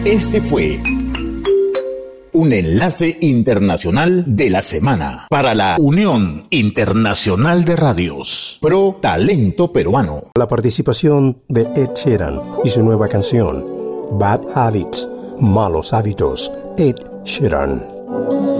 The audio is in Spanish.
Este fue un enlace internacional de la semana para la Unión Internacional de Radios Pro Talento Peruano. La participación de Ed Sheeran y su nueva canción Bad Habits, Malos Hábitos, Ed Sheeran.